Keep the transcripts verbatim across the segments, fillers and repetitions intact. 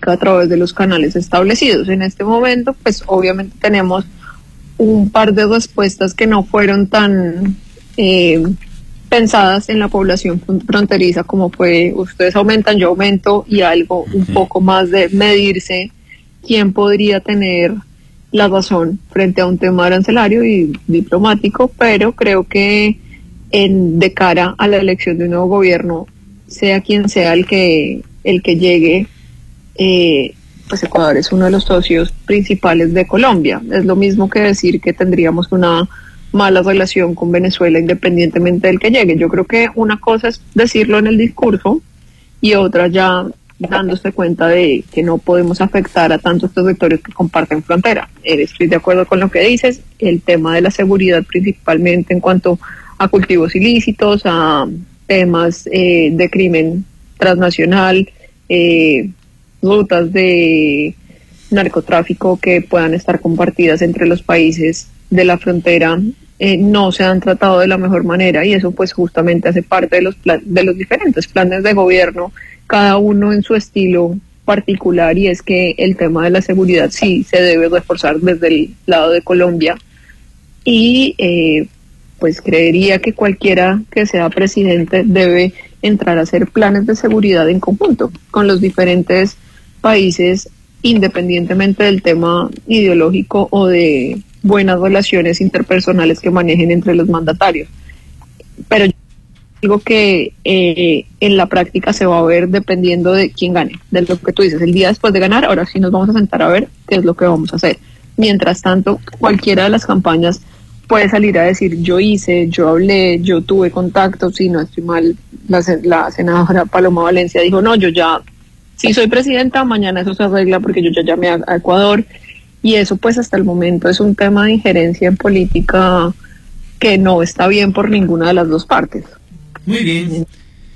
política a través de los canales establecidos. En este momento, pues obviamente tenemos un par de respuestas que no fueron tan eh, pensadas en la población fronteriza, como fue ustedes aumentan, yo aumento, y algo un poco más de medirse quién podría tener la razón frente a un tema arancelario y diplomático, pero creo que en de cara a la elección de un nuevo gobierno, sea quien sea el que el que llegue, eh, pues Ecuador es uno de los socios principales de Colombia. Es lo mismo que decir que tendríamos una mala relación con Venezuela independientemente del que llegue. Yo creo que una cosa es decirlo en el discurso y otra ya dándose cuenta de que no podemos afectar a tantos territorios que comparten frontera. Estoy de acuerdo con lo que dices, el tema de la seguridad principalmente en cuanto a cultivos ilícitos, a temas eh, de crimen transnacional, eh, rutas de narcotráfico que puedan estar compartidas entre los países de la frontera, eh, no se han tratado de la mejor manera, y eso pues justamente hace parte de los plan- de los diferentes planes de gobierno, cada uno en su estilo particular, y es que el tema de la seguridad sí se debe reforzar desde el lado de Colombia, y eh, pues creería que cualquiera que sea presidente debe entrar a hacer planes de seguridad en conjunto con los diferentes países, independientemente del tema ideológico o de buenas relaciones interpersonales que manejen entre los mandatarios. Pero yo digo que eh, en la práctica se va a ver dependiendo de quién gane, de lo que tú dices, el día después de ganar, ahora sí nos vamos a sentar a ver qué es lo que vamos a hacer. Mientras tanto, cualquiera de las campañas puede salir a decir yo hice, yo hablé, yo tuve contacto. Si no estoy mal, la, la senadora Paloma Valencia dijo no, yo ya, si soy presidenta, mañana eso se arregla porque yo ya llamé a, a Ecuador, y eso pues hasta el momento es un tema de injerencia en política que no está bien por ninguna de las dos partes. Muy bien.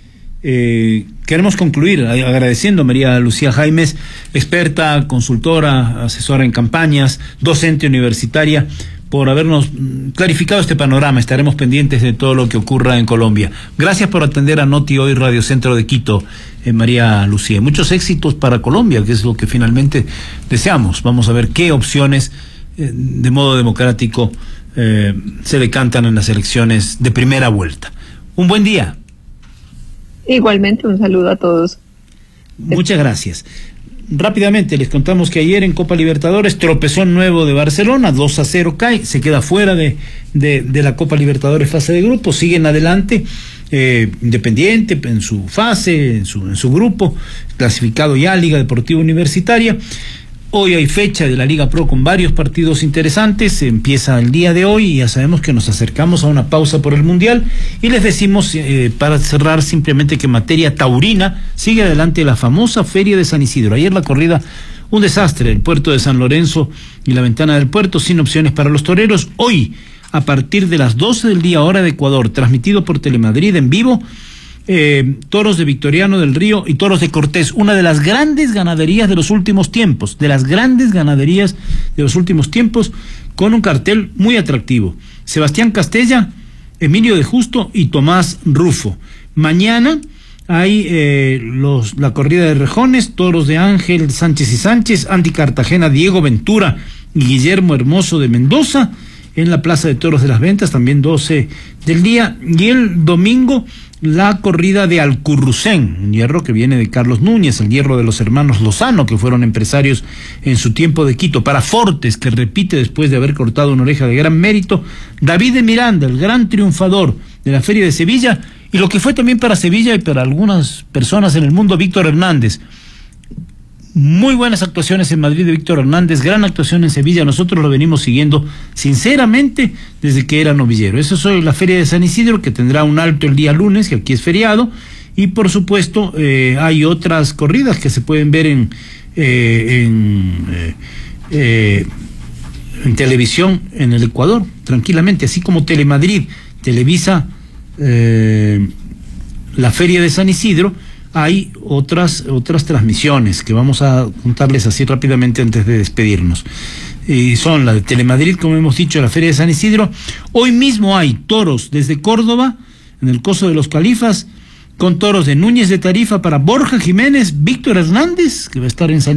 Eh, queremos concluir agradeciendo a María Lucía Jaimes, experta, consultora, asesora en campañas, docente universitaria, por habernos clarificado este panorama. Estaremos pendientes de todo lo que ocurra en Colombia. Gracias por atender a Noti Hoy Radio Centro de Quito, eh, María Lucía. Muchos éxitos para Colombia, que es lo que finalmente deseamos. Vamos a ver qué opciones eh, de modo democrático eh, se decantan en las elecciones de primera vuelta. Un buen día. Igualmente, un saludo a todos. Muchas gracias. Rápidamente les contamos que ayer en Copa Libertadores, tropezón nuevo de Barcelona, dos a cero cae, se queda fuera de, de, de la Copa Libertadores fase de grupo. Siguen adelante eh, Independiente en su fase, en su, en su grupo, clasificado ya Liga Deportiva Universitaria. Hoy hay fecha de la Liga Pro con varios partidos interesantes, empieza el día de hoy y ya sabemos que nos acercamos a una pausa por el Mundial, y les decimos eh, para cerrar simplemente que en materia taurina sigue adelante la famosa Feria de San Isidro. Ayer la corrida, un desastre, el puerto de San Lorenzo y la ventana del puerto sin opciones para los toreros. Hoy a partir de las doce del día hora de Ecuador, transmitido por Telemadrid en vivo, Eh, toros de Victoriano del Río y toros de Cortés, una de las grandes ganaderías de los últimos tiempos, de las grandes ganaderías de los últimos tiempos, con un cartel muy atractivo. Sebastián Castella, Emilio de Justo y Tomás Rufo. Mañana hay eh, los, la corrida de rejones, toros de Ángel Sánchez y Sánchez, Andy Cartagena, Diego Ventura y Guillermo Hermoso de Mendoza, en la Plaza de Toros de las Ventas, también doce del día, y el domingo la corrida de Alcurrucén, un hierro que viene de Carlos Núñez, el hierro de los hermanos Lozano, que fueron empresarios en su tiempo de Quito. Para Fortes, que repite después de haber cortado una oreja de gran mérito, David de Miranda, el gran triunfador de la Feria de Sevilla, y lo que fue también para Sevilla y para algunas personas en el mundo, Víctor Hernández. Muy buenas actuaciones en Madrid de Víctor Hernández, gran actuación en Sevilla. Nosotros lo venimos siguiendo sinceramente desde que era novillero. Eso es la Feria de San Isidro, que tendrá un alto el día lunes, que aquí es feriado, y por supuesto eh, hay otras corridas que se pueden ver en eh, en, eh, eh, en televisión en el Ecuador tranquilamente, así como Telemadrid televisa eh, la Feria de San Isidro. Hay otras otras transmisiones que vamos a contarles así rápidamente antes de despedirnos. Y son la de Telemadrid, como hemos dicho, la Feria de San Isidro. Hoy mismo hay toros desde Córdoba, en el Coso de los Califas, con toros de Núñez de Tarifa para Borja Jiménez, Víctor Hernández, que va a estar en San